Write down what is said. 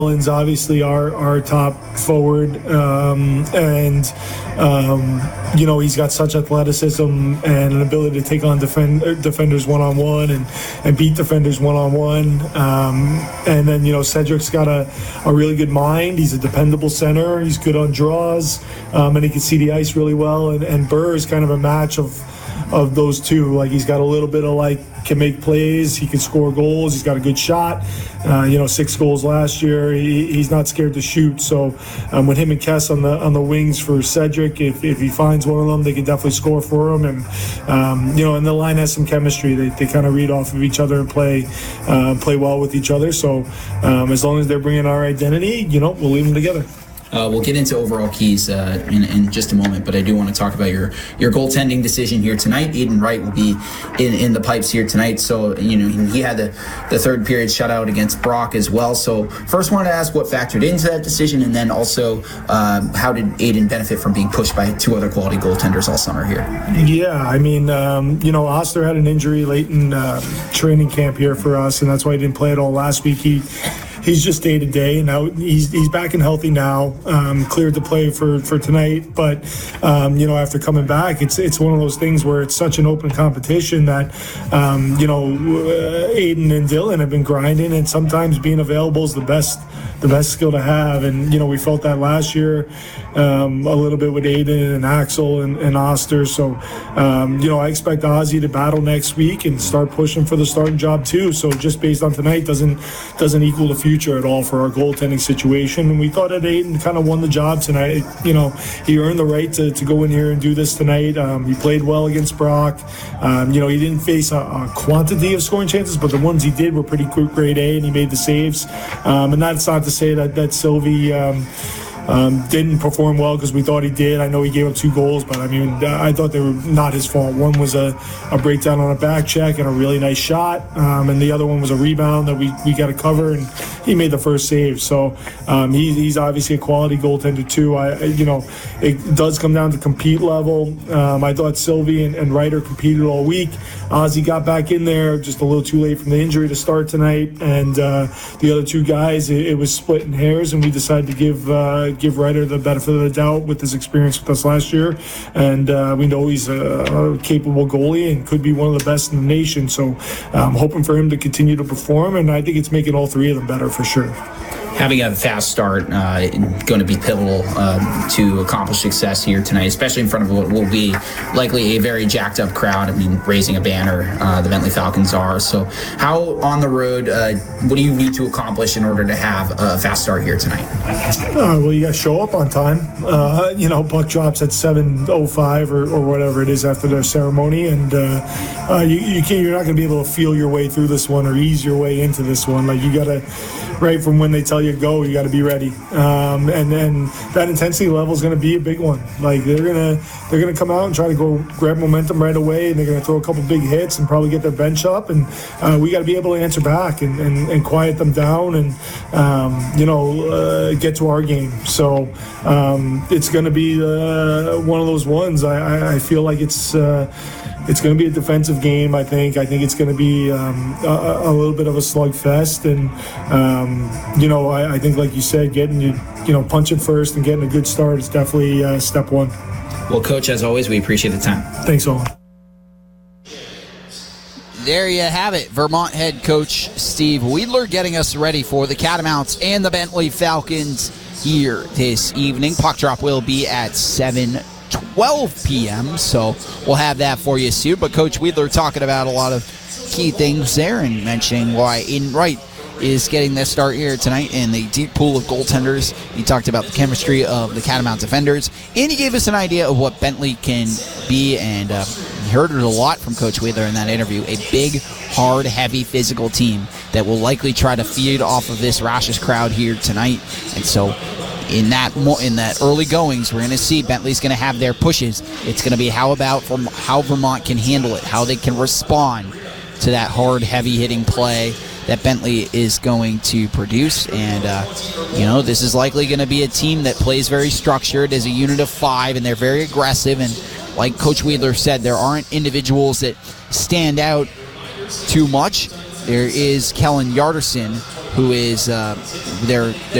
Mullins, obviously our top forward, he's got such athleticism and an ability to take on defenders one-on-one and beat defenders one-on-one. And then, Cedric's got a really good mind. He's a dependable center. He's good on draws, and he can see the ice really well. And Burr is kind of a match of those two. Like, he's got a little bit of, can make plays. He can score goals. He's got a good shot. 6 goals last year. He's not scared to shoot. So with him and Kess on the wings for Cedric, if he finds one of them, they can definitely score for him. And and the line has some chemistry. They kind of read off of each other and play well with each other. So as long as they're bringing our identity, we'll leave them together. We'll get into overall keys in just a moment, but I do want to talk about your goaltending decision here tonight. Aiden Wright will be in the pipes here tonight, so he had the third period shutout against Brock as well. So first, wanted to ask what factored into that decision, and then also how did Aiden benefit from being pushed by 2 other quality goaltenders all summer here? Yeah, Oster had an injury late in training camp here for us, and that's why he didn't play at all last week. He's just day to day. Now he's back and healthy now, cleared to play for tonight. But after coming back, it's one of those things where it's such an open competition that Aiden and Dylan have been grinding, and sometimes being available is the best skill to have. And we felt that last year a little bit with Aiden and Axel and Oster. So I expect Ozzy to battle next week and start pushing for the starting job too. So just based on tonight doesn't equal the future at all for our goaltending situation. And we thought that Aiden kind of won the job tonight. He earned the right to go in here and do this tonight. He played well against Brock. He didn't face a quantity of scoring chances, but the ones he did were pretty grade A, and he made the saves. And that's not to say that Sylvie didn't perform well, because we thought he did. I know he gave up 2 goals, but I thought they were not his fault. One was a breakdown on a back check and a really nice shot, and the other one was a rebound that we got to cover, and he made the first save. So he's obviously a quality goaltender too. It does come down to compete level. I thought Sylvie and Ryder competed all week. Ozzy got back in there just a little too late from the injury to start tonight, and the other 2 guys, it was splitting hairs, and we decided to give Ryder the benefit of the doubt with his experience with us last year. And we know he's a capable goalie and could be one of the best in the nation. So I'm hoping for him to continue to perform, and I think it's making all 3 of them better for sure. Having a fast start going to be pivotal to accomplish success here tonight, especially in front of what will be likely a very jacked up crowd. Raising a banner, the Bentley Falcons are. So how on the road, what do you need to accomplish in order to have a fast start here tonight? Well, you got to show up on time. Puck drops at 7:05 or whatever it is after their ceremony, and you're not going to be able to feel your way through this one or ease your way into this one. You got to, right from when they tell you go, you got to be ready. And then that intensity level is going to be a big one. They're gonna come out and try to go grab momentum right away, and they're going to throw a couple big hits and probably get their bench up, and we got to be able to answer back and quiet them down and get to our game. So it's going to be one of those ones. I feel like it's going to be a defensive game. I think it's going to be a little bit of a slugfest, and I think, like you said, getting punching first and getting a good start is definitely step one. Well, Coach, as always, we appreciate the time. Thanks, Owen. There you have it. Vermont head coach Steve Wiedler getting us ready for the Catamounts and the Bentley Falcons here this evening. Puck drop will be at 7:12 p.m., so we'll have that for you soon. But Coach Wiedler talking about a lot of key things there and mentioning why Aiden Wright is getting this start here tonight in the deep pool of goaltenders. He talked about the chemistry of the Catamount defenders, and he gave us an idea of what Bentley can be, and he heard it a lot from Coach Wiedler in that interview. A big, hard, heavy, physical team that will likely try to feed off of this Rashes crowd here tonight. And so in that early goings, we're going to see Bentley's going to have their pushes. It's going to be how Vermont can handle it, how they can respond to that hard, heavy-hitting play that Bentley is going to produce. And, this is likely going to be a team that plays very structured as a unit of 5, and they're very aggressive. And like Coach Wiedler said, there aren't individuals that stand out too much. There is Kellen Yarderson, who is their